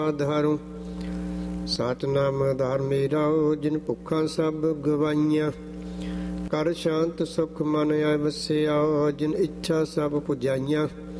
ਆਧਾਰੋਂ ਸਤਿਨਾਮ ਆਧਾਰ ਮੇਰਾ, ਜਿਨ ਭੁੱਖਾਂ ਸਭ ਗਵਾਈਆਂ। ਕਰ ਸ਼ਾਂਤ ਸੁਖ ਮਨ ਆਇ ਵਸਿਆ, ਜਿਨ ਇੱਛਾ ਸਭ ਪੁਜਾਈਆਂ।